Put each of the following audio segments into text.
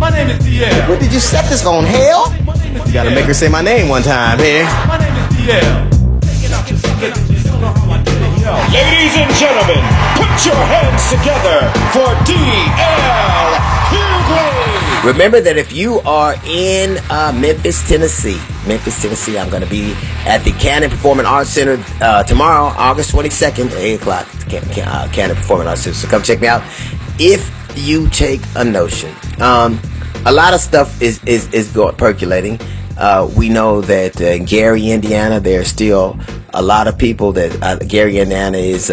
My name is DL. What did you set this on, hell? You gotta make her say my name one time here. My name is DL. Ladies and gentlemen, put your hands together for DL Hughley. Remember that if you are in Memphis, Tennessee, I'm going to be at the Cannon Performing Arts Center tomorrow, August 22nd, at 8 o'clock. Cannon Performing Arts Center. So come check me out. If you take a notion, a lot of stuff is percolating. We know that in Gary, Indiana, there's still a lot of people that Gary, Indiana is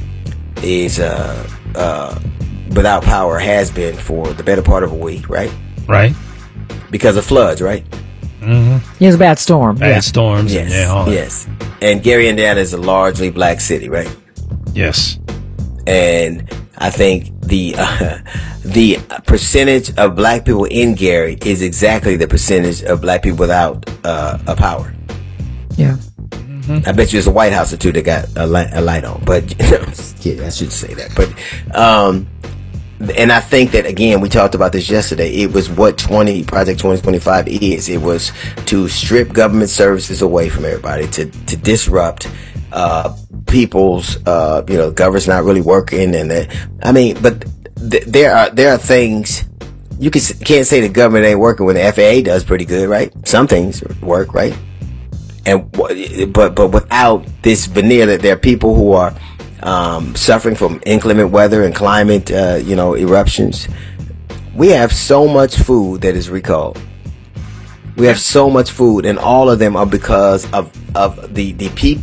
without power, has been for the better part of a week, right? Right. Because of floods, right? Mm-hmm. It was a bad storm. Bad storms. Yes. And all that. Yes. And Gary, Indiana is a largely black city, right? Yes. And I think the percentage of black people in Gary is exactly the percentage of black people without a power. Yeah. I bet you there's a White House or two that got a light on, but yeah, I should say that. But and I think that, again, we talked about this yesterday. It was what Project 2025 is. It was to strip government services away from everybody, to disrupt people's government's not really working, and but there are things you can't say the government ain't working when the FAA does pretty good, right? Some things work, right? And but without this veneer that there are people who are suffering from inclement weather and climate eruptions. We have so much food that is recalled. We have so much food, and all of them are because of the people